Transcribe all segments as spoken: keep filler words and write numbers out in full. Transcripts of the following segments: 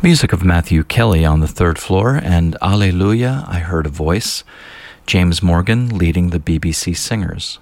Music of Matthew Kelly on the third floor, and Alleluia, I Heard a Voice, James Morgan leading the B B C Singers.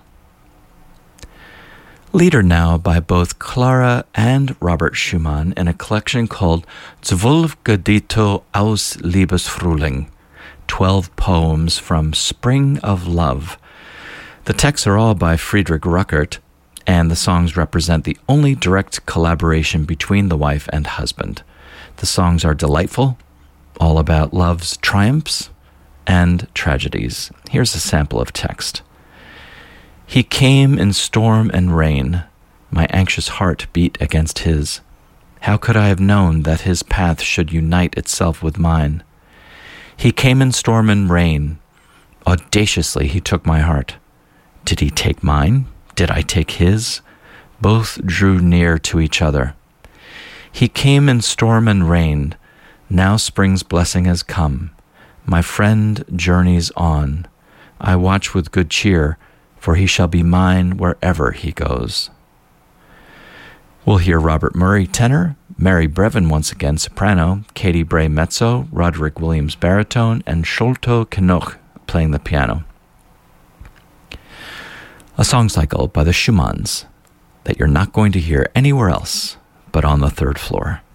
Lieder now by both Clara and Robert Schumann in a collection called Zwölf Gedichte aus Liebesfrühling, twelve poems from Spring of Love. The texts are all by Friedrich Ruckert, and the songs represent the only direct collaboration between the wife and husband. The songs are delightful, all about love's triumphs and tragedies. Here's a sample of text. He came in storm and rain. My anxious heart beat against his. How could I have known that his path should unite itself with mine? He came in storm and rain. Audaciously he took my heart. Did he take mine? Did I take his? Both drew near to each other. He came in storm and rain. Now spring's blessing has come. My friend journeys on. I watch with good cheer, for he shall be mine wherever he goes. We'll hear Robert Murray tenor, Mary Brevin once again soprano, Katie Bray mezzo, Roderick Williams baritone, and Sholto Knoch playing the piano. A song cycle by the Schumanns that you're not going to hear anywhere else but on the third floor.